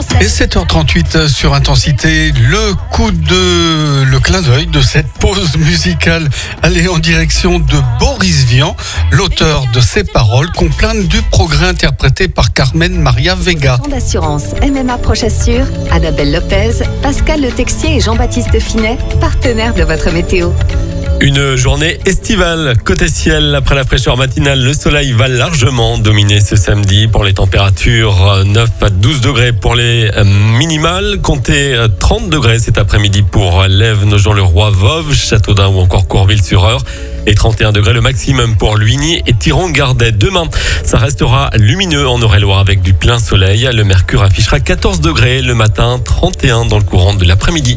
Et 7h38 sur Intensité, le clin d'œil de cette pause musicale. Allez en direction de Boris Vian, l'auteur de ces paroles complainent du progrès interprété par Carmen Maria Vega. D'assurance MMA Prochassure, Annabelle Lopez, Pascal Le Texier et Jean-Baptiste Finet, partenaires de votre météo. Une journée estivale, côté ciel, après la fraîcheur matinale, le soleil va largement dominer ce samedi pour les températures 9 à 12 degrés pour les minimales, comptez 30 degrés cet après-midi pour Lèves, Nogent-le-Roi, Voves, Châteaudun ou encore Courville-sur-Eure. Et 31 degrés le maximum pour Luigny et Thiron-Gardet. Demain, ça restera lumineux en Eure-et-Loire avec du plein soleil. Le mercure affichera 14 degrés le matin, 31 dans le courant de l'après-midi.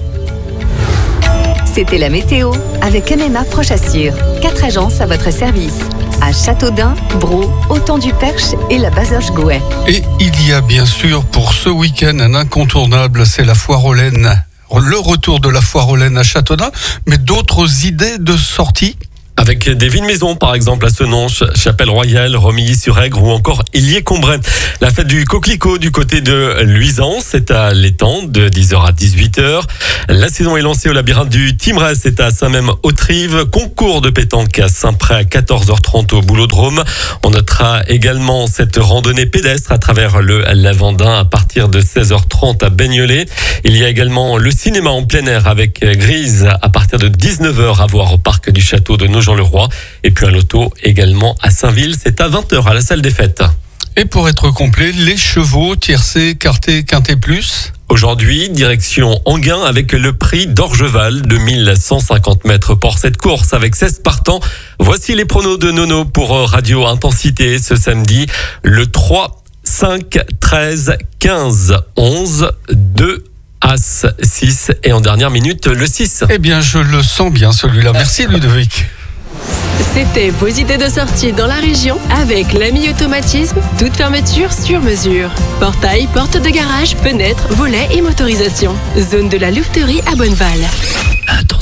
C'était la météo avec MMA Prochassure. 4 agences à votre service. À Châteaudun, Braux, Autant-du-Perche et la Bazoche-Gouet. Et il y a bien sûr pour ce week-end un incontournable, c'est la foire aux laines. Le retour de la foire aux laines à Châteaudun, mais d'autres idées de sortie ? Avec des villes-maisons, par exemple, à Senonches, Chapelle-Royale, Romilly-sur-Aigre ou encore Illier-Combray. La fête du coquelicot du côté de Luisance, c'est à l'étang de 10h à 18h. La saison est lancée au labyrinthe du Timerès, c'est à Saint-Même-Autrive. Concours de pétanque à Saint-Pré à 14h30 au Boulodrome. On notera également cette randonnée pédestre à travers le Lavandin à partir de 16h30 à Bagnolet. Il y a également le cinéma en plein air avec Grise à partir de 19h à voir au parc du château de Nogent-le-Roi. Et puis un loto également à Saint-Ville, c'est à 20h à la salle des fêtes. Et pour être complet, les chevaux, tiercé, quarté, quinté plus. Aujourd'hui, direction Enghien avec le prix d'Orgeval de 1150 mètres pour cette course avec 16 partants. Voici les pronos de Nono pour Radio Intensité ce samedi. Le 3, 5, 13, 15, 11, 2, As, 6 et en dernière minute le 6. Eh bien, je le sens bien celui-là. Merci Ludovic. C'était vos idées de sortie dans la région avec l'Ami Automatisme, toute fermeture sur mesure. Portail, porte de garage, fenêtres, volets et motorisation. Zone de la louveterie à Bonneval. Attention.